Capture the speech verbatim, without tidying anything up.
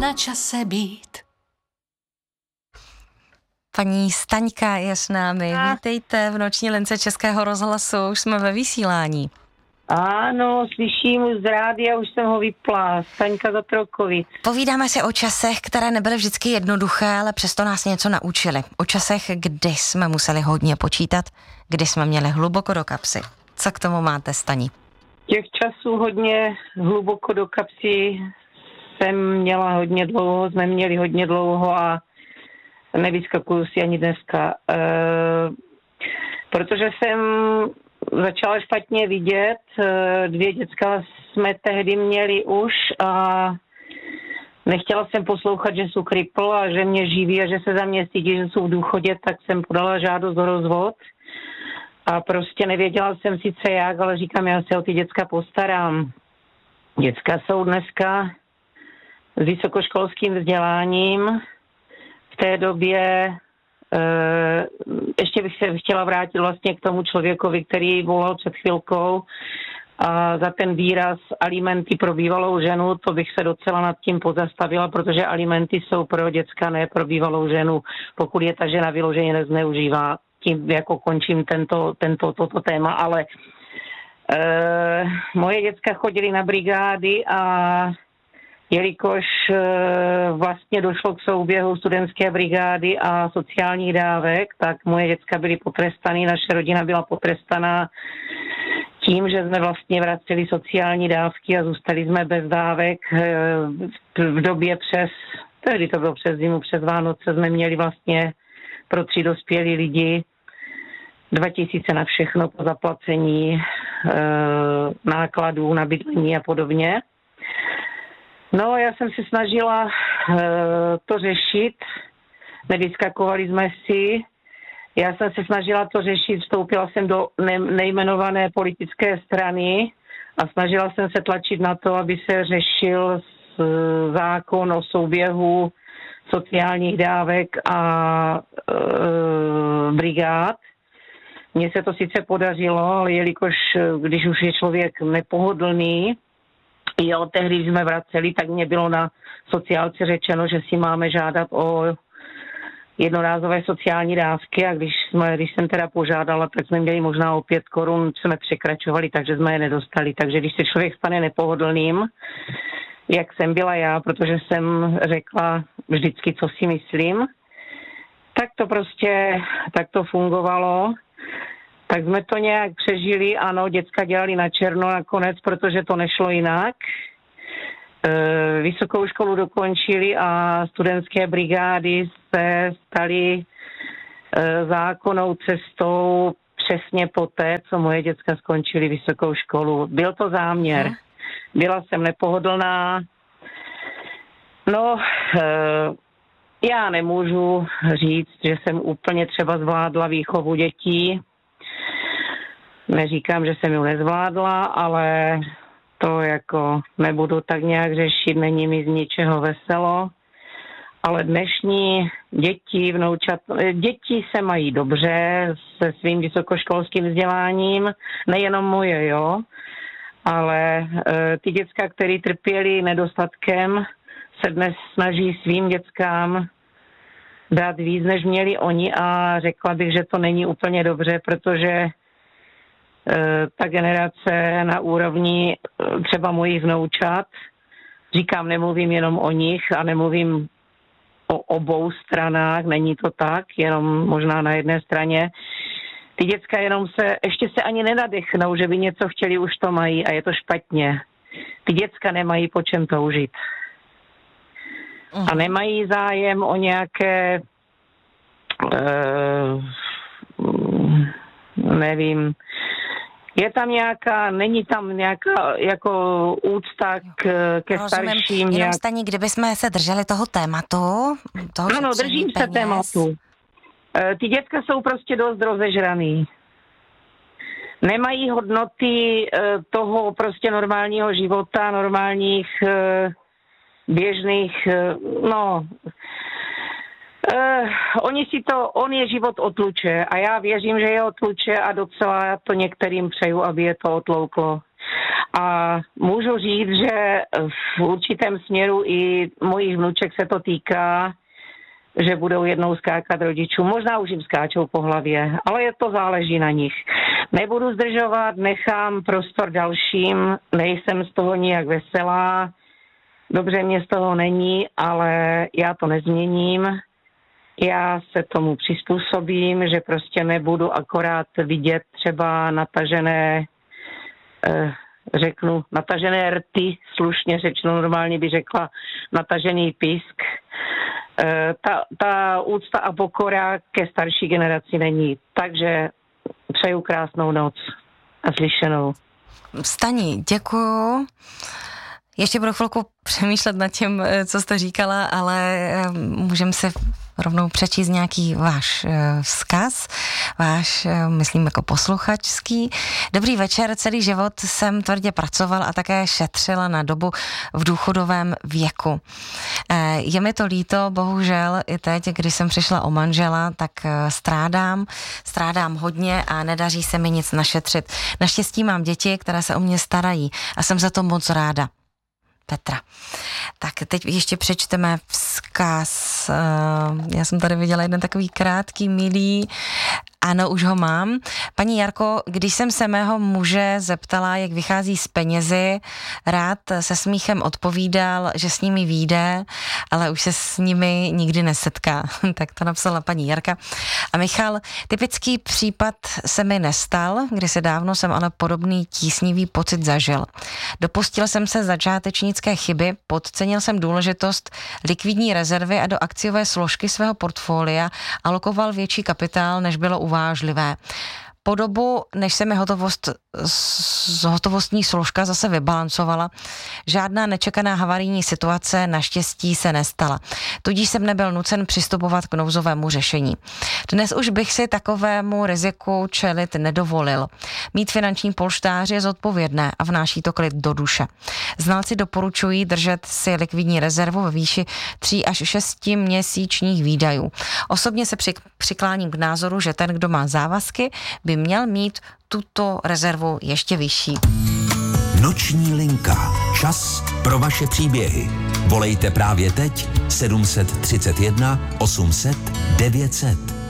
na čase být. Paní Staňka je s námi. A... Vítejte v noční lince Českého rozhlasu. Už jsme ve vysílání. Ano, slyším z rádia, už jsem ho vypla. Staňka za Trokovic. Povídáme si o časech, které nebyly vždycky jednoduché, ale přesto nás něco naučili. O časech, kdy jsme museli hodně počítat, kdy jsme měli hluboko do kapsy. Co k tomu máte, Staní? Těch časů hodně hluboko do kapsy jsem měla hodně dlouho, jsme měli hodně dlouho a nevyskakuju si ani dneska. E, protože jsem začala špatně vidět, e, dvě děcka jsme tehdy měli už a nechtěla jsem poslouchat, že jsou kripl a že mě živí a že se za mě stydí, že jsou v důchodě, tak jsem podala žádost o rozvod. A prostě nevěděla jsem sice jak, ale říkám, já se o ty děcka postarám. Děcka jsou dneska s vysokoškolským vzděláním. V té době e, ještě bych se chtěla vrátit vlastně k tomu člověkovi, který volal před chvilkou a za ten výraz alimenty pro bývalou ženu, to bych se docela nad tím pozastavila, protože alimenty jsou pro děcka, ne pro bývalou ženu, pokud je ta žena vyloženě nezneužívá. Tím jako končím tento, tento, toto téma, ale e, moje děcka chodily na brigády a jelikož e, vlastně došlo k souběhu studentské brigády a sociálních dávek, tak moje děcka byly potrestaný, naše rodina byla potrestaná tím, že jsme vlastně vraceli sociální dávky a zůstali jsme bez dávek. E, v době přes, tehdy to bylo přes zimu, přes Vánoce jsme měli vlastně pro tři dospělí lidi dva tisíce na všechno po zaplacení e, nákladů na bydlení a podobně. No, já jsem se snažila e, to řešit, nevyskakovali jsme si, já jsem se snažila to řešit, vstoupila jsem do ne, nejmenované politické strany a snažila jsem se tlačit na to, aby se řešil s, zákon o souběhu sociálních dávek a e, brigád. Mně se to sice podařilo, ale jelikož, když už je člověk nepohodlný, jo, tehdy, když jsme vraceli, tak mě bylo na sociálce řečeno, že si máme žádat o jednorázové sociální dávky a když, jsme, když jsem teda požádala, tak jsme měli možná o pět korun, jsme překračovali, takže jsme je nedostali. Takže když se člověk stane nepohodlným, jak jsem byla já, protože jsem řekla vždycky, co si myslím, tak to prostě, tak to fungovalo. Tak jsme to nějak přežili, ano, děcka dělali na černo nakonec, protože to nešlo jinak. E, vysokou školu dokončili a studentské brigády se staly e, zákonnou cestou přesně poté, co moje děcka skončili vysokou školu. Byl to záměr. Byla jsem nepohodlná. No, e, já nemůžu říct, že jsem úplně třeba zvládla výchovu dětí. Neříkám, že jsem ji nezvládla, ale to jako nebudu tak nějak řešit, není mi z ničeho veselo. Ale dnešní děti, vnoučat, děti se mají dobře se svým vysokoškolským vzděláním, nejenom moje, jo, ale e, ty děcka, které trpěly nedostatkem, se dnes snaží svým dětskám dát víc, než měli oni a řekla bych, že to není úplně dobře, protože ta generace na úrovni třeba mojich vnoučat, říkám, nemluvím jenom o nich a nemluvím o obou stranách, není to tak, jenom možná na jedné straně. Ty děcka jenom se, ještě se ani nenadechnou, že by něco chtěli, už to mají a je to špatně. Ty děcka nemají po čem toužit. A nemají zájem o nějaké, uh, nevím, je tam nějaká, není tam nějaká jako úcta k, ke Rozumím. starším. Jenom nějak... Staní, kdybychom se drželi toho tématu, toho Ano, držím peněz. se tématu. E, ty děcka jsou prostě dost rozežraný. Nemají hodnoty e, toho prostě normálního života, normálních e, běžných, e, no... Uh, oni si to, on je život otluče a já věřím, že je otluče a docela to některým přeju, aby je to otlouklo. A můžu říct, že v určitém směru i mojich vnuček se to týká, že budou jednou skákat rodičů. Možná už jim skáčou po hlavě, ale je to záleží na nich. Nebudu zdržovat, nechám prostor dalším, nejsem z toho nijak veselá, dobře mě z toho není, ale já to nezměním. Já se tomu přizpůsobím, že prostě nebudu akorát vidět třeba natažené, eh, řeknu, natažené rty, slušně řečeno, normálně by řekla natažený pisk. Eh, ta, ta úcta a pokora ke starší generaci není. Takže přeju krásnou noc a slyšenou. Stani, děkuju. Ještě budu chvilku přemýšlet nad tím, co jste říkala, ale můžeme si rovnou přečíst nějaký váš vzkaz, váš, myslím, jako posluchačský. Dobrý večer, celý život jsem tvrdě pracoval a také šetřila na dobu v důchodovém věku. Je mi to líto, bohužel i teď, když jsem přišla o manžela, tak strádám, strádám hodně a nedaří se mi nic našetřit. Naštěstí mám děti, které se o mě starají a jsem za to moc ráda. Petra. Tak teď ještě přečteme vzkaz. Já jsem tady viděla jeden takový krátký, milý. Ano, už ho mám. Paní Jarko, když jsem se mého muže zeptala, jak vychází z penězi, rád se smíchem odpovídal, že s nimi vyjde, ale už se s nimi nikdy nesetká. Tak to napsala paní Jarka. A Michal, typický případ se mi nestal, kdysi dávno jsem ale podobný tísnivý pocit zažil. Dopustil jsem se začátečnické chyby, podcenil jsem důležitost likvidní rezervy a do akciové složky svého portfolia alokoval větší kapitál, než bylo uvážlivé. Po dobu, než se mi hotovost, hotovostní složka zase vybalancovala, žádná nečekaná havarijní situace naštěstí se nestala. Tudíž jsem nebyl nucen přistupovat k nouzovému řešení. Dnes už bych si takovému riziku čelit nedovolil. Mít finanční polštář je zodpovědné a vnáší to klid do duše. Znalci doporučují držet si likvidní rezervu ve výši tří až šesti měsíčních výdajů. Osobně se přikláním k názoru, že ten, kdo má závazky, by měl mít tuto rezervu ještě vyšší. Noční linka. Čas pro vaše příběhy. Volejte právě teď sedm set třicet jedna osm set devět set.